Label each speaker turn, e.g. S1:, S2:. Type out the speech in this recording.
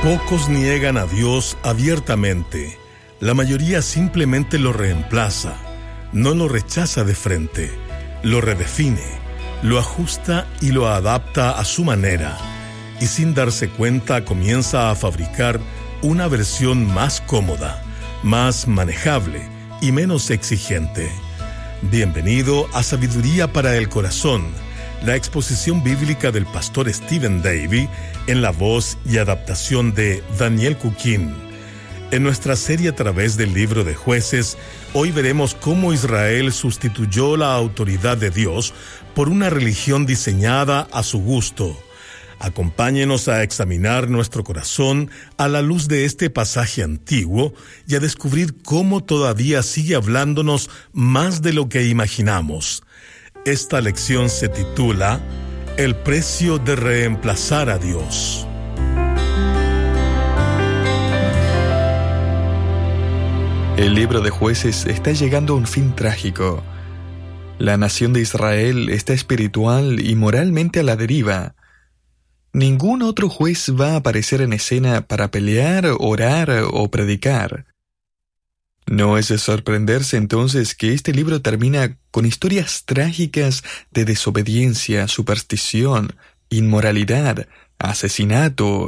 S1: Pocos niegan a Dios abiertamente. La mayoría simplemente lo reemplaza. No lo rechaza de frente. Lo redefine, lo ajusta y lo adapta a su manera. Y sin darse cuenta comienza a fabricar una versión más cómoda, más manejable y menos exigente. Bienvenido a Sabiduría para el Corazón, la exposición bíblica del pastor Stephen Davey en la voz y adaptación de Daniel Cuquín. En nuestra serie a través del libro de Jueces, hoy veremos cómo Israel sustituyó la autoridad de Dios por una religión diseñada a su gusto. Acompáñenos a examinar nuestro corazón a la luz de este pasaje antiguo y a descubrir cómo todavía sigue hablándonos más de lo que imaginamos. Esta lección se titula El precio de reemplazar a Dios.
S2: El libro de Jueces está llegando a un fin trágico. La nación de Israel está espiritual y moralmente a la deriva. Ningún otro juez va a aparecer en escena para pelear, orar o predicar. No es de sorprenderse entonces que este libro termina con historias trágicas de desobediencia, superstición, inmoralidad, asesinato,